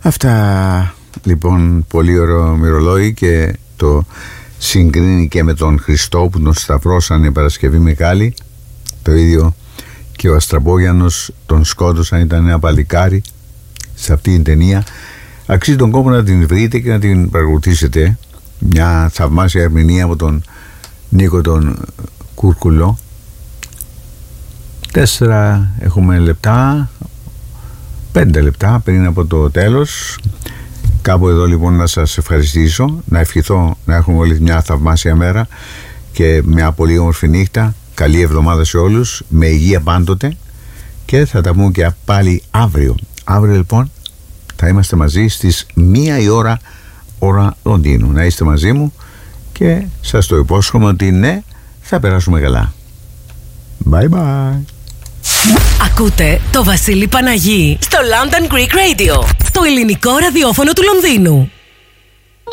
Αυτά λοιπόν, πολύ ωραίο μυρολόι, και το συγκρίνει και με τον Χριστό που τον σταυρώσανε Παρασκευή Μεγάλη. Το ίδιο και ο Αστραπόγιανος τον σκότωσαν, ήταν ένα παλικάρι σε αυτή την ταινία. Αξίζει τον κόπο να την βρείτε και να την παρακολουθήσετε. Μια θαυμάσια ερμηνεία από τον Νίκο τον Κούρκουλο. 4 έχουμε λεπτά, 5 λεπτά πριν από το τέλος. Κάπου εδώ λοιπόν να σας ευχαριστήσω, να ευχηθώ να έχουμε όλη μια θαυμάσια μέρα και μια πολύ όμορφη νύχτα. Καλή εβδομάδα σε όλους, με υγεία πάντοτε, και θα τα πούμε και πάλι αύριο. Αύριο λοιπόν θα είμαστε μαζί στις 1 η ώρα Λονδίνου. Να είστε μαζί μου και σας το υπόσχομαι ότι ναι, θα περάσουμε καλά. Bye bye. Ακούτε το Βασίλη Παναγί στο London Greek Radio, το ελληνικό ραδιόφωνο του Λονδίνου.